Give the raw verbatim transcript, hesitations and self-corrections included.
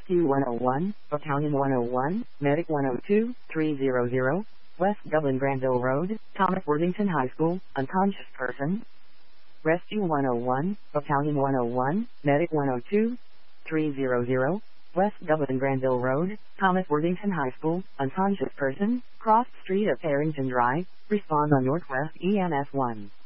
Rescue one oh one, Battalion one oh one, Medic one oh two, three hundred, West Dublin Granville Road, Thomas Worthington High School, unconscious person. Rescue one oh one, Battalion one oh one, Medic one oh two, three hundred, West Dublin Granville Road, Thomas Worthington High School, unconscious person, crossed street at Farrington Drive, respond on Northwest E M S one.